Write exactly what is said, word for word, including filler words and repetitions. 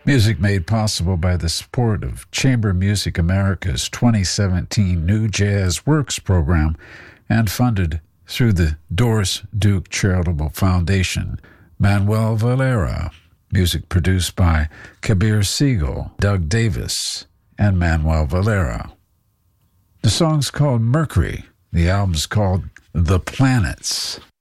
Music made possible by the support of Chamber Music America's twenty seventeen New Jazz Works program and funded through the Doris Duke Charitable Foundation. Manuel Valera. Music produced by Kabir Siegel, Doug Davis, and Manuel Valera. The song's called Mercury. The album's called The Planets.